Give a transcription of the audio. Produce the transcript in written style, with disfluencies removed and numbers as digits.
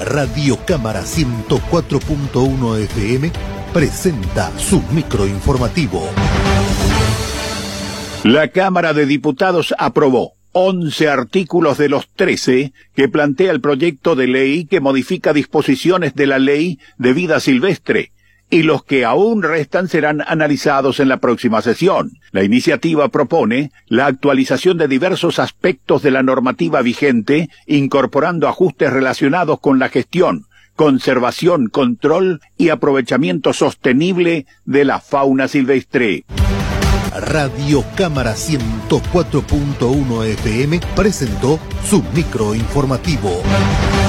Radio Cámara 104.1 FM presenta su microinformativo. La Cámara de Diputados aprobó 11 artículos de los 13 que plantea el proyecto de ley que modifica disposiciones de la Ley de Vida Silvestre, y los que aún restan serán analizados en la próxima sesión. La iniciativa propone la actualización de diversos aspectos de la normativa vigente, incorporando ajustes relacionados con la gestión, conservación, control y aprovechamiento sostenible de la fauna silvestre. Radio Cámara 104.1 FM presentó su microinformativo.